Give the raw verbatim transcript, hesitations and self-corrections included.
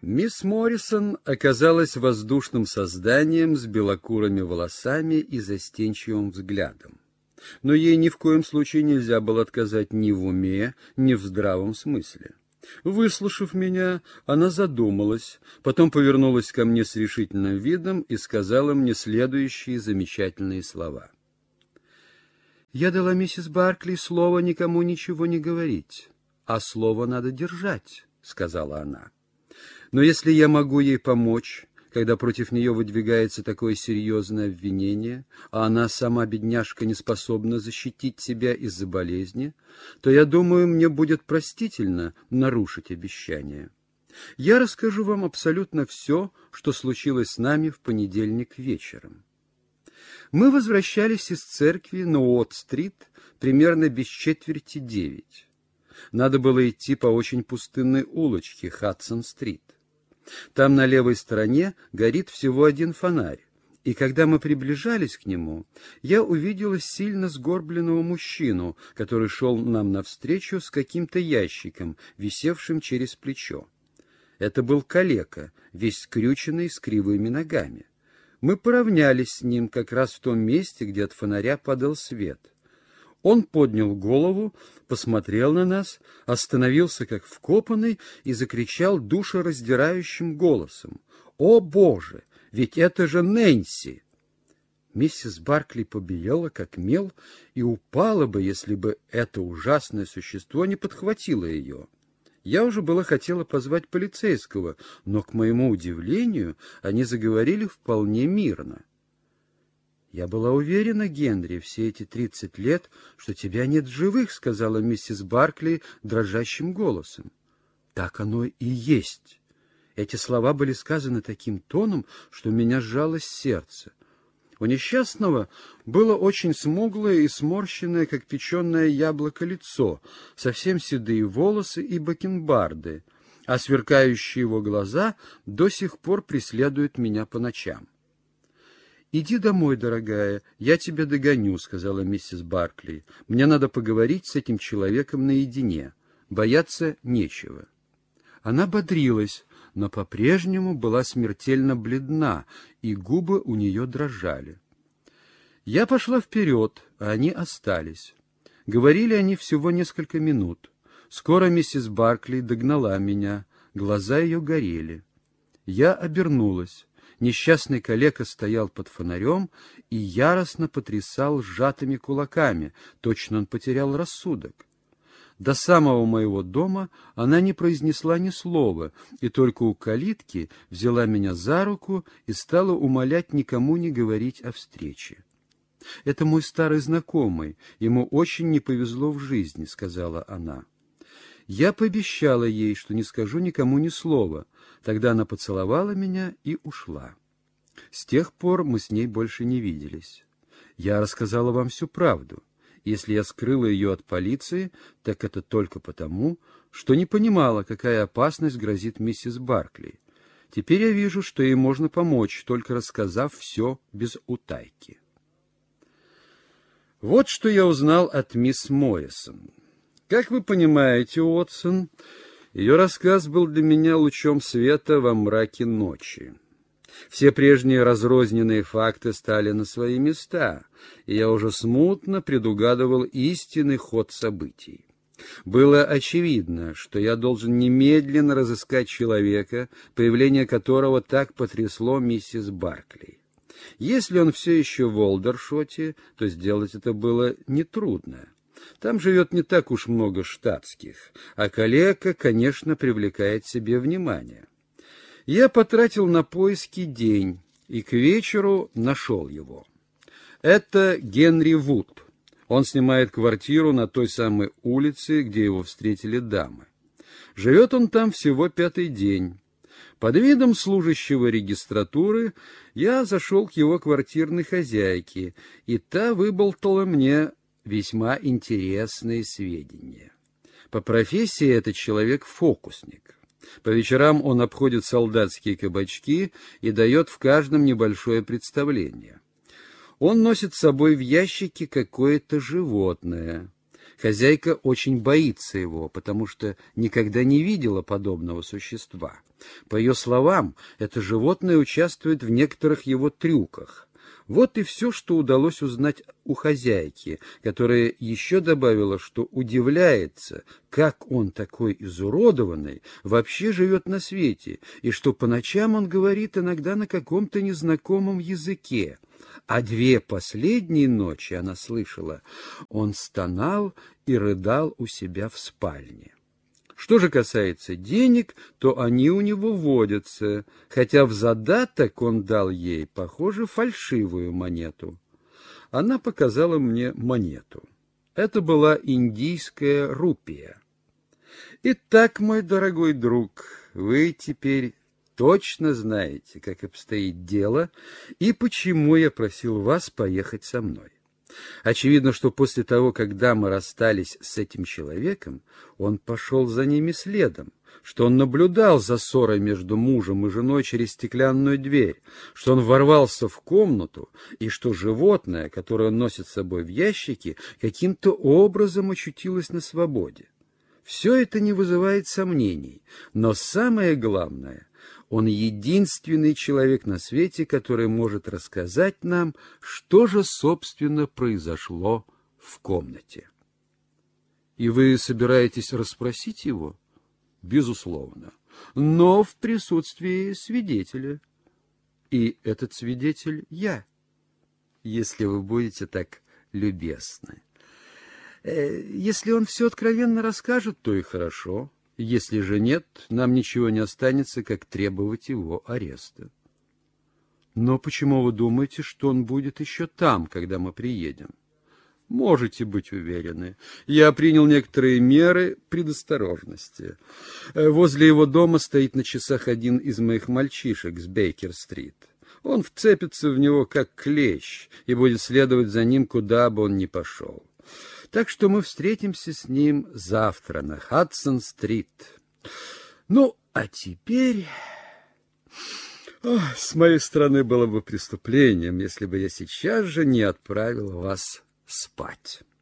Мисс Моррисон оказалась воздушным созданием с белокурыми волосами и застенчивым взглядом. Но ей ни в коем случае нельзя было отказать ни в уме, ни в здравом смысле. Выслушав меня, она задумалась, потом повернулась ко мне с решительным видом и сказала мне следующие замечательные слова. «Я дала миссис Баркли слово никому ничего не говорить, а слово надо держать», — сказала она. «Но если я могу ей помочь, когда против нее выдвигается такое серьезное обвинение, а она сама, бедняжка, не способна защитить себя из-за болезни, то, я думаю, мне будет простительно нарушить обещание. Я расскажу вам абсолютно все, что случилось с нами в понедельник вечером. Мы возвращались из церкви на Уотт-стрит примерно без четверти девять. Надо было идти по очень пустынной улочке Хадсон-стрит. Там на левой стороне горит всего один фонарь, и когда мы приближались к нему, я увидела сильно сгорбленного мужчину, который шел нам навстречу с каким-то ящиком, висевшим через плечо. Это был калека, весь скрюченный, с кривыми ногами. Мы поравнялись с ним как раз в том месте, где от фонаря падал свет. Он поднял голову, посмотрел на нас, остановился как вкопанный и закричал душераздирающим голосом: «О, Боже! Ведь это же Нэнси!» Миссис Баркли побелела, как мел, и упала бы, если бы это ужасное существо не подхватило ее. Я уже было хотела позвать полицейского, но, к моему удивлению, они заговорили вполне мирно. «Я была уверена, Генри, все эти тридцать лет, что тебя нет в живых», — сказала миссис Баркли дрожащим голосом. «Так оно и есть». Эти слова были сказаны таким тоном, что у меня сжалось сердце. У несчастного было очень смуглое и сморщенное, как печеное яблоко, лицо, совсем седые волосы и бакенбарды, а сверкающие его глаза до сих пор преследуют меня по ночам. «Иди домой, дорогая, я тебя догоню», — сказала миссис Баркли. «Мне надо поговорить с этим человеком наедине. Бояться нечего». Она бодрилась, но по-прежнему была смертельно бледна, и губы у нее дрожали. Я пошла вперед, а они остались. Говорили они всего несколько минут. Скоро миссис Баркли догнала меня, глаза ее горели. Я обернулась. Несчастный калека стоял под фонарем и яростно потрясал сжатыми кулаками, точно он потерял рассудок. До самого моего дома она не произнесла ни слова, и только у калитки взяла меня за руку и стала умолять никому не говорить о встрече. «Это мой старый знакомый, ему очень не повезло в жизни», — сказала она. Я пообещала ей, что не скажу никому ни слова. Тогда она поцеловала меня и ушла. С тех пор мы с ней больше не виделись. Я рассказала вам всю правду. Если я скрыла ее от полиции, так это только потому, что не понимала, какая опасность грозит миссис Баркли. Теперь я вижу, что ей можно помочь, только рассказав все без утайки. Вот что я узнал от мисс Моррисон. Как вы понимаете, Уотсон, ее рассказ был для меня лучом света во мраке ночи. Все прежние разрозненные факты стали на свои места, и я уже смутно предугадывал истинный ход событий. Было очевидно, что я должен немедленно разыскать человека, появление которого так потрясло миссис Баркли. Если он все еще в Олдершоте, то сделать это было нетрудно. Там живет не так уж много штатских, а калека, конечно, привлекает к себе внимание. Я потратил на поиски день, и к вечеру нашел его. Это Генри Вуд. Он снимает квартиру на той самой улице, где его встретили дамы. Живет он там всего пятый день. Под видом служащего регистратуры я зашел к его квартирной хозяйке, и та выболтала мне весьма интересные сведения. По профессии этот человек фокусник. По вечерам он обходит солдатские кабачки и дает в каждом небольшое представление. Он носит с собой в ящике какое-то животное. Хозяйка очень боится его, потому что никогда не видела подобного существа. По ее словам, это животное участвует в некоторых его трюках. Вот и все, что удалось узнать у хозяйки, которая еще добавила, что удивляется, как он такой изуродованный вообще живет на свете, и что по ночам он говорит иногда на каком-то незнакомом языке. А две последние ночи, она слышала, он стонал и рыдал у себя в спальне. Что же касается денег, то они у него водятся, хотя в задаток он дал ей, похоже, фальшивую монету. Она показала мне монету. Это была индийская рупия. Итак, мой дорогой друг, вы теперь точно знаете, как обстоит дело и почему я просил вас поехать со мной. Очевидно, что после того, когда мы расстались с этим человеком, он пошел за ними следом, что он наблюдал за ссорой между мужем и женой через стеклянную дверь, что он ворвался в комнату, и что животное, которое он носит с собой в ящике, каким-то образом очутилось на свободе. Все это не вызывает сомнений, но самое главное — он единственный человек на свете, который может рассказать нам, что же, собственно, произошло в комнате. И вы собираетесь расспросить его? Безусловно, но в присутствии свидетеля. И этот свидетель я, если вы будете так любезны. Если он все откровенно расскажет, то и хорошо. Если же нет, нам ничего не останется, как требовать его ареста. Но почему вы думаете, что он будет еще там, когда мы приедем? Можете быть уверены. Я принял некоторые меры предосторожности. Возле его дома стоит на часах один из моих мальчишек с Бейкер-стрит. Он вцепится в него, как клещ, и будет следовать за ним, куда бы он ни пошел. Так что мы встретимся с ним завтра на Хадсон-стрит. Ну, а теперь... Ох, с моей стороны было бы преступлением, если бы я сейчас же не отправил вас спать.